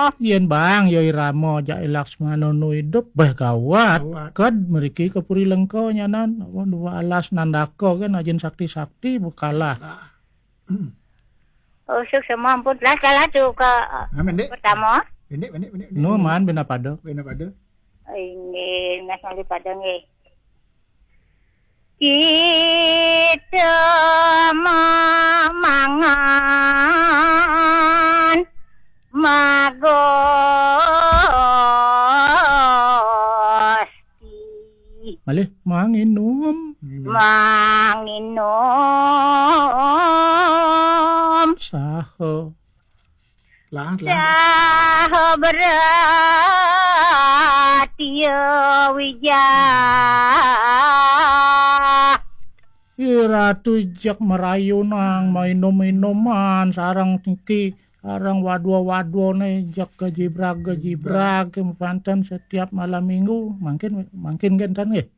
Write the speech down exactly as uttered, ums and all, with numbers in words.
Yen bang yo iramo jak Laksmana nu hidup bah gawat. Kad mriki kepuri lengko nyanan dua alas nandako kan ajin sakti-sakti bukalah. Oh suk semampun lah salah tu ke pertama. Ini ini ini. Nu man bina pada. Bina pada. Ini nasional pada nge. Kita mangan magosti. Malih manginum. Manginum. Saho. Lah, lah. Saho berarti wijah. Ratu jak merayu nang mainum-minuman sarang tiki sarang wadwa-wadwa ne jak ke jibrag ke jibrag ke panten setiap malam minggu makin makin gentan nggih.